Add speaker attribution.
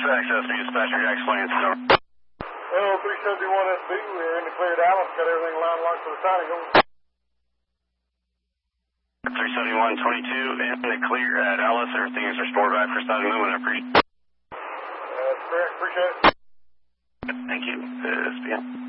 Speaker 1: access to dispatcher Jack Swain.
Speaker 2: Oh, 371SB, we're in the clear at Alice, got everything line locked for the sighting. Over.
Speaker 1: 371-22 in the clear at Alice, everything is restored back for sighting movement, I appreciate it.
Speaker 2: That's correct, appreciate it.
Speaker 1: Thank you, SPN.